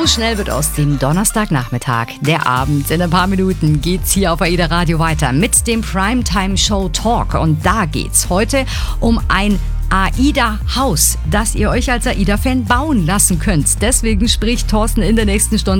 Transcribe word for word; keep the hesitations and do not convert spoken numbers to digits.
So schnell wird aus dem Donnerstagnachmittag der Abend. In ein paar Minuten geht's hier auf AIDA Radio weiter mit dem Primetime Show Talk. Und da geht's heute um ein AIDA-Haus, das ihr euch als AIDA-Fan bauen lassen könnt. Deswegen spricht Thorsten in der nächsten Stunde